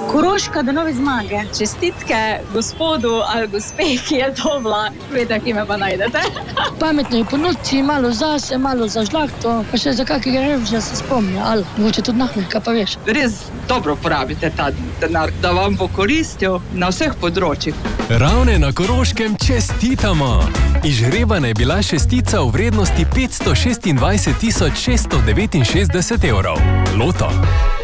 Koroška do nove zmage. Čestitke gospodu ali gospe, ki je dobila. Vete, ki me pa najdete. Pametno je po noči, malo zase, malo za žlahto, pa še za kakega revža se spomnja, ali mogoče tudi nahne, kaj pa veš. Res dobro porabite ta denar, da vam bo koristil na vseh področjih. Ravne na Koroškem čestitamo! Izžrebana je bila šestica v vrednosti 526 669 evrov. Loto.